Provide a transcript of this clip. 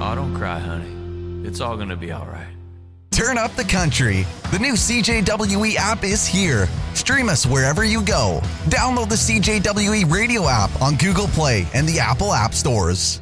Oh, don't cry, honey. It's all going to be all right. Turn up the country. The new CJWE app is here. Stream us wherever you go. Download the CJWE radio app on Google Play and the Apple App Stores.